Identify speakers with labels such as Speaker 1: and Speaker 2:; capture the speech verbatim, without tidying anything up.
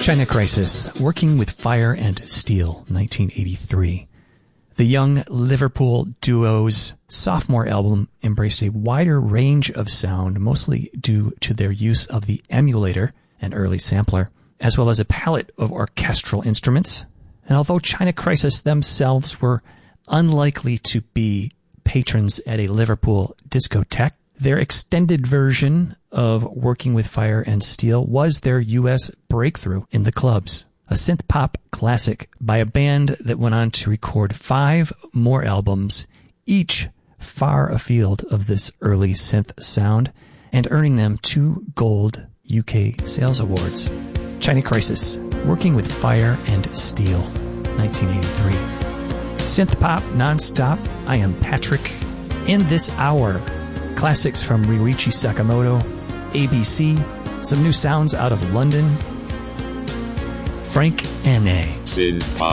Speaker 1: China Crisis, Working with Fire and Steel, nineteen eighty-three. The young Liverpool duo's sophomore album embraced a wider range of sound, mostly due to their use of the emulator, an early sampler, as well as a palette of orchestral instruments. And although China Crisis themselves were unlikely to be patrons at a Liverpool discotheque, their extended version of Working with Fire and Steel was their U S breakthrough in the clubs. A synth-pop classic by a band that went on to record five more albums, each far afield of this early synth sound, and earning them two gold U K sales awards. China Crisis, Working with Fire and Steel, nineteen eighty-three. Synth-pop non-stop, I am Patrick. In this hour, classics from Ryuichi Sakamoto, A B C, some new sounds out of London, Frank N A.
Speaker 2: Synth-pop.